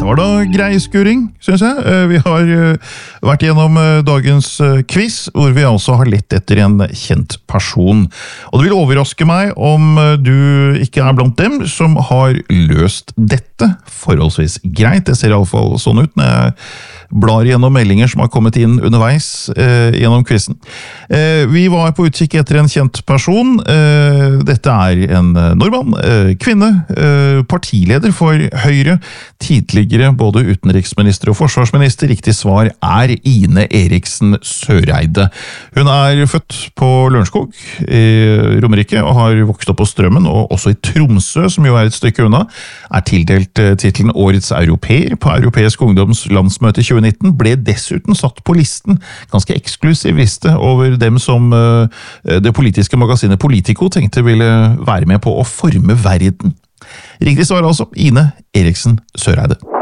var da grei skuring, synes jeg. Vi har vært gjennom dagens quiz, hvor vi altså har lett etter en kjent person. Og det vil overraske meg om du ikke er blant dem som har løst dette forholdsvis greit. Det ser i alle fall sånn ut når jeg blar gjennom meldinger som har kommet inn underveis gjennom quizen. Vi var på utkikk etter en kjent person. Dette er en nordmann, kvinne, partileder for Høyre, tidligere både utenriksminister og forsvarsminister. Riktig svar er Ine Eriksen Søreide. Hun er født på Lørenskog i Romerike og har vokst opp på Strømmen, og også i Tromsø, som jo er et stykke unna, er tildelt titlen Årets Europeer på Europeisk Ungdoms landsmøte 2019, ble dessuten satt på listen, ganske eksklusiv liste, over dem som det politiske magasinet Politico tenkte ville være med på å forme verden. Riktig svar altså, Ine Eriksen Søreide.